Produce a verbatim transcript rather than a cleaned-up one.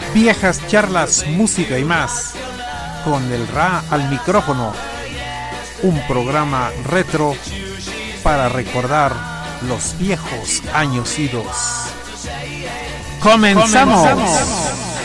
Viejas charlas, música y más, con el Ra al micrófono, un programa retro para recordar los viejos años idos. ¡Comenzamos! ¡Comenzamos!